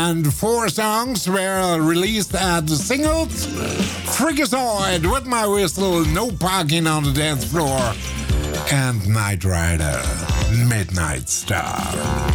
And 4 songs were released as singles. Freakazoid, With My Whistle, No Parking on the Dance Floor, and Knight Rider, Midnight Star.